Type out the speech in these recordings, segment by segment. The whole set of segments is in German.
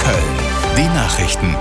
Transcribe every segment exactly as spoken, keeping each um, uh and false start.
Köln. Die Nachrichten.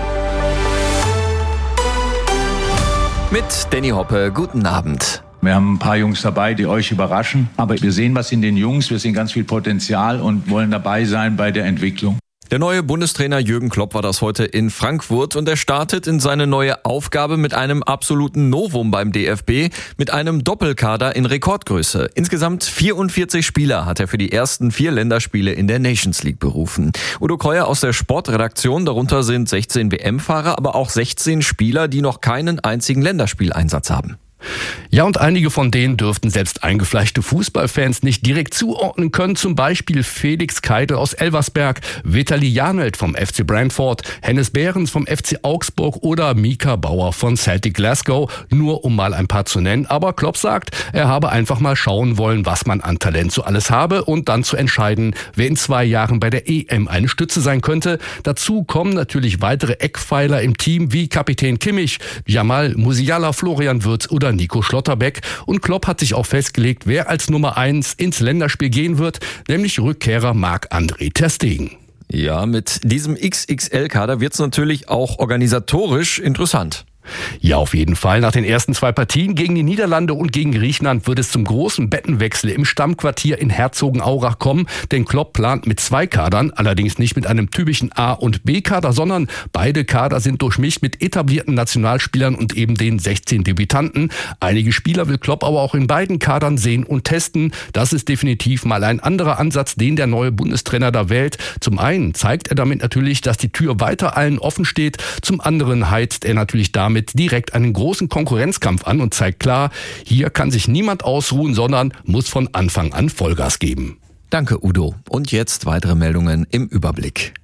Mit Danny Hoppe, guten Abend. Wir haben ein paar Jungs dabei, die euch überraschen. Aber wir sehen was in den Jungs, wir sehen ganz viel Potenzial und wollen dabei sein bei der Entwicklung. Der neue Bundestrainer Jürgen Klopp war das heute in Frankfurt und er startet in seine neue Aufgabe mit einem absoluten Novum beim D F B, mit einem Doppelkader in Rekordgröße. Insgesamt vierundvierzig Spieler hat er für die ersten vier Länderspiele in der Nations League berufen. Udo Kreuer aus der Sportredaktion, darunter sind sechzehn W M-Fahrer, aber auch sechzehn Spieler, die noch keinen einzigen Länderspieleinsatz haben. Ja, und einige von denen dürften selbst eingefleischte Fußballfans nicht direkt zuordnen können. Zum Beispiel Felix Keidel aus Elversberg, Vitali Janelt vom F C Brentford, Hennes Behrens vom F C Augsburg oder Mika Bauer von Celtic Glasgow. Nur um mal ein paar zu nennen. Aber Klopp sagt, er habe einfach mal schauen wollen, was man an Talent so alles habe und dann zu entscheiden, wer in zwei Jahren bei der E M eine Stütze sein könnte. Dazu kommen natürlich weitere Eckpfeiler im Team wie Kapitän Kimmich, Jamal Musiala, Florian Wirtz oder Nico Schlotterbeck. Und Klopp hat sich auch festgelegt, wer als Nummer eins ins Länderspiel gehen wird, nämlich Rückkehrer Marc-André ter Stegen. Ja, mit diesem X X L-Kader wird's natürlich auch organisatorisch interessant. Ja, auf jeden Fall. Nach den ersten zwei Partien gegen die Niederlande und gegen Griechenland wird es zum großen Bettenwechsel im Stammquartier in Herzogenaurach kommen. Denn Klopp plant mit zwei Kadern, allerdings nicht mit einem typischen A- und B-Kader, sondern beide Kader sind durchmischt mit etablierten Nationalspielern und eben den sechzehn Debütanten. Einige Spieler will Klopp aber auch in beiden Kadern sehen und testen. Das ist definitiv mal ein anderer Ansatz, den der neue Bundestrainer da wählt. Zum einen zeigt er damit natürlich, dass die Tür weiter allen offen steht. Zum anderen heizt er natürlich damit mit direkt einen großen Konkurrenzkampf an und zeigt klar, hier kann sich niemand ausruhen, sondern muss von Anfang an Vollgas geben. Danke, Udo. Und jetzt weitere Meldungen im Überblick.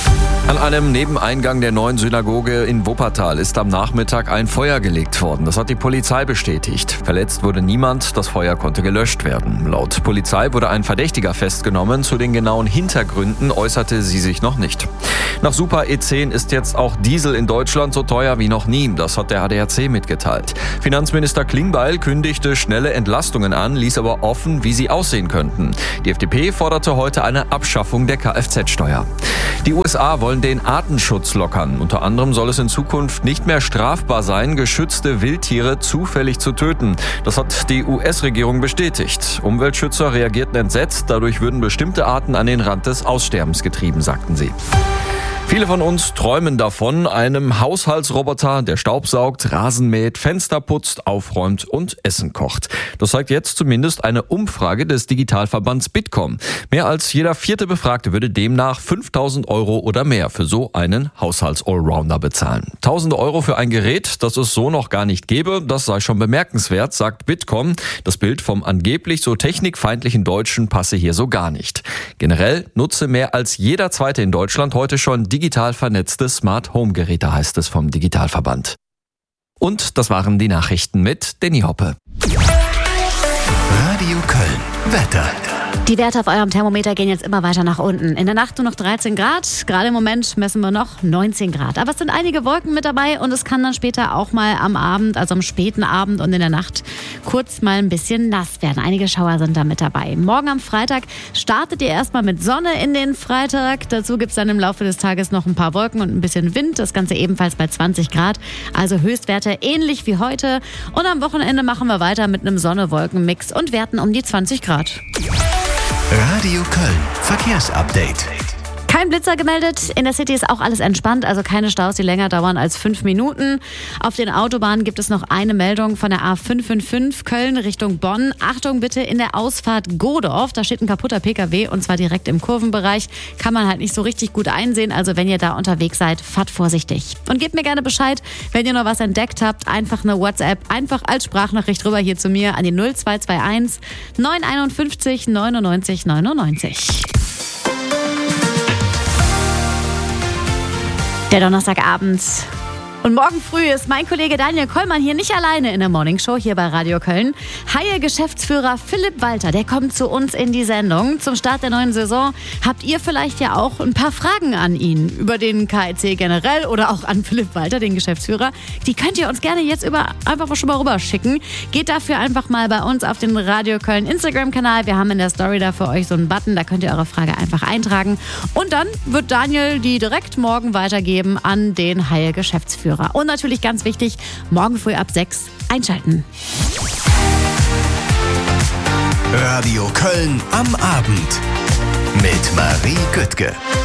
An einem Nebeneingang der neuen Synagoge in Wuppertal ist am Nachmittag ein Feuer gelegt worden. Das hat die Polizei bestätigt. Verletzt wurde niemand, das Feuer konnte gelöscht werden. Laut Polizei wurde ein Verdächtiger festgenommen. Zu den genauen Hintergründen äußerte sie sich noch nicht. Nach Super E zehn ist jetzt auch Diesel in Deutschland so teuer wie noch nie. Das hat der A D A C mitgeteilt. Finanzminister Klingbeil kündigte schnelle Entlastungen an, ließ aber offen, wie sie aussehen könnten. Die F D P forderte heute eine Abschaffung der Kfz-Steuer. Die U S A wollen den Artenschutz lockern. Unter anderem soll es in Zukunft nicht mehr strafbar sein, geschützte Wildtiere zufällig zu töten. Das hat die U S-Regierung bestätigt. Umweltschützer reagierten entsetzt. Dadurch würden bestimmte Arten an den Rand des Aussterbens getrieben, sagten sie. Viele von uns träumen davon, einem Haushaltsroboter, der staubsaugt, Rasen mäht, Fenster putzt, aufräumt und Essen kocht. Das zeigt jetzt zumindest eine Umfrage des Digitalverbands Bitkom. Mehr als jeder vierte Befragte würde demnach fünftausend Euro oder mehr für so einen Haushalts-Allrounder bezahlen. Tausende Euro für ein Gerät, das es so noch gar nicht gäbe, das sei schon bemerkenswert, sagt Bitkom. Das Bild vom angeblich so technikfeindlichen Deutschen passe hier so gar nicht. Generell nutze mehr als jeder Zweite in Deutschland heute schon digital vernetzte Smart-Home-Geräte, heißt es vom Digitalverband. Und das waren die Nachrichten mit Danny Hoppe. Radio Köln. Wetter. Die Werte auf eurem Thermometer gehen jetzt immer weiter nach unten. In der Nacht nur noch dreizehn Grad. Gerade im Moment messen wir noch neunzehn Grad. Aber es sind einige Wolken mit dabei und es kann dann später auch mal am Abend, also am späten Abend und in der Nacht kurz mal ein bisschen nass werden. Einige Schauer sind da mit dabei. Morgen am Freitag startet ihr erstmal mit Sonne in den Freitag. Dazu gibt es dann im Laufe des Tages noch ein paar Wolken und ein bisschen Wind. Das Ganze ebenfalls bei zwanzig Grad. Also Höchstwerte ähnlich wie heute. Und am Wochenende machen wir weiter mit einem Sonne-Wolken-Mix und Werten um die zwanzig Grad. Radio Köln. Verkehrsupdate. Kein Blitzer gemeldet. In der City ist auch alles entspannt, also keine Staus, die länger dauern als fünf Minuten. Auf den Autobahnen gibt es noch eine Meldung von der A fünf fünf fünf Köln Richtung Bonn. Achtung bitte in der Ausfahrt Godorf, da steht ein kaputter P K W und zwar direkt im Kurvenbereich. Kann man halt nicht so richtig gut einsehen, also wenn ihr da unterwegs seid, fahrt vorsichtig. Und gebt mir gerne Bescheid, wenn ihr noch was entdeckt habt. Einfach eine WhatsApp, einfach als Sprachnachricht rüber hier zu mir an die null zwei zwei eins neun fünf eins neunundneunzig neunundneunzig. Der Donnerstagabend Und morgen früh ist mein Kollege Daniel Kollmann hier nicht alleine in der Morningshow hier bei Radio Köln. Haie-Geschäftsführer Philipp Walter, der kommt zu uns in die Sendung. Zum Start der neuen Saison habt ihr vielleicht ja auch ein paar Fragen an ihn über den K I C generell oder auch an Philipp Walter, den Geschäftsführer. Die könnt ihr uns gerne jetzt über, einfach mal schon mal rüber schicken. Geht dafür einfach mal bei uns auf den Radio Köln Instagram-Kanal. Wir haben in der Story da für euch so einen Button, da könnt ihr eure Frage einfach eintragen. Und dann wird Daniel die direkt morgen weitergeben an den Haie-Geschäftsführer. Und natürlich ganz wichtig, morgen früh ab sechs einschalten. Radio Köln am Abend mit Marie Göttge.